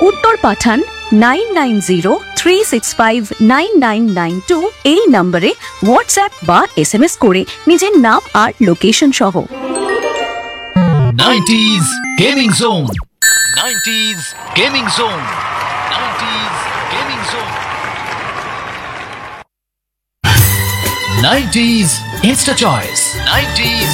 উত্তর পাঠান 9903659992 এই নম্বরে হোয়াটসঅ্যাপ বা SMS করে নিজের নাম আর লোকেশন সহ। 90s Gaming Zone. 90s Gaming Zone. 90s Gaming Zone. 90s Insta Choice. 90s